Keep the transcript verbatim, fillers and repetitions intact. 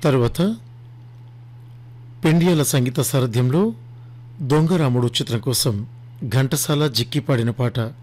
తరువాత పెండియాల సంగీత సారథ్యంలో దొంగరాముడు చిత్రం కోసం ఘంటసాల జిక్కి పాడిన పాట